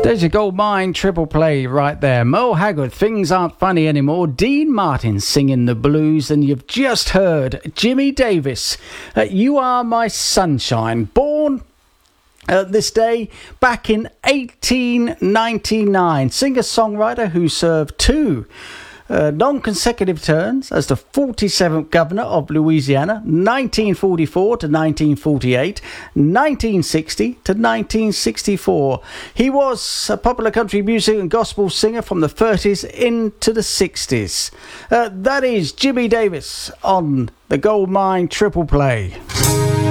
There's your gold mine triple play right there. Merle Haggard, Things Aren't Funny Anymore. Dean Martin singing the blues. And you've just heard Jimmy Davis, You Are My Sunshine. Born this day back in 1899. Singer-songwriter who served two non-consecutive terms as the 47th governor of Louisiana, 1944 to 1948, 1960 to 1964. He was a popular country music and gospel singer from the 30s into the 60s. That is Jimmy Davis on the Gold Mine Triple Play.